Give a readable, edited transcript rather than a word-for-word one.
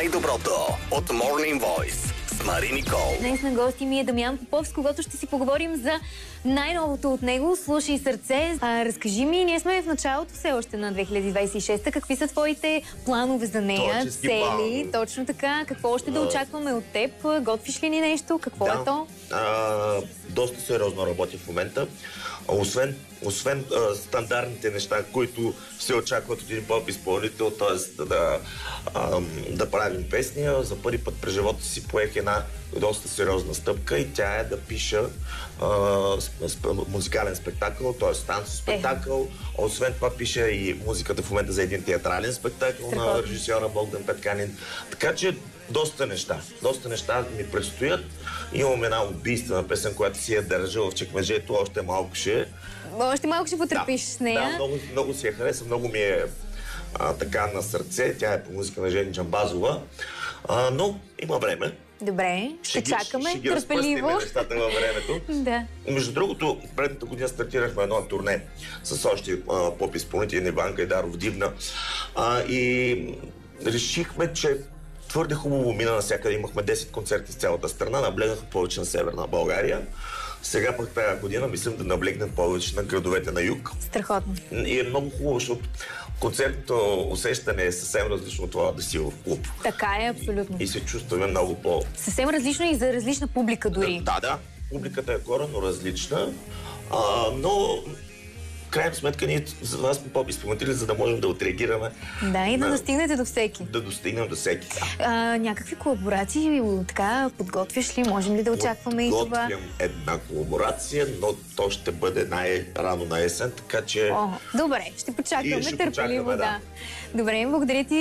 най-доброто от Morning Voice с Мари Никол. Днес на гости ми е Дамян Попов, с когото ще си поговорим за най-новото от него "Слушай сърце". Разкажи ми, ние сме в началото все още на 2026-та. Какви са твоите планове за нея, цели? Точно така. Какво още да очакваме от теб? Готвиш ли ни нещо? Какво е то? Доста сериозно работя в момента. Освен стандартните неща, които се очакват от един поп-изпълнител, т.е. да правим песни, за първи път през живота си поех една доста сериозна стъпка и тя е да пиша музикален спектакъл, т.е. танцов спектакъл. Освен това пиша и музиката в момента за един театрален спектакъл на режисьора Богдан Петканин. Така че доста неща ми предстоят. Имам една убийствена песен, която си я държа в чекмеджето, още малко ще потърпиш с нея. Да, много си я хареса, много ми е така на сърце. Тя е по музика на Жени Джамбазова. Но има време. Добре, ще чакаме ще ги търпеливо нещата във времето. Да. Между другото, предната година стартирахме едно турне с още поп-изпълнители, Иван Гайдаров, Дивна. И решихме, че твърде хубаво мина навсякъде. Имахме 10 концерти с цялата страна, наблегнахме повече на Северна България. Сега пък тази година мислим да наблегнем повече на градовете на юг. Страхотно. И е много хубаво, защото концертното усещане е съвсем различно от това да си в клуб. Така е, абсолютно. И се чувстваме много по... Съвсем различно и за различна публика дори. Да. Публиката е коренно различна, но в крайна сметка ние за вас сме поп-изпълнители, за да можем да отреагираме. Да, и да достигнете до всеки. Да достигнем до всеки. Някакви колаборации така подготвяш ли? Можем ли да очакваме и това? Подготвям една колаборация, но то ще бъде най-рано на есен, така че... Добре, ще почакаме търпеливо, да. Добре, благодаря ти.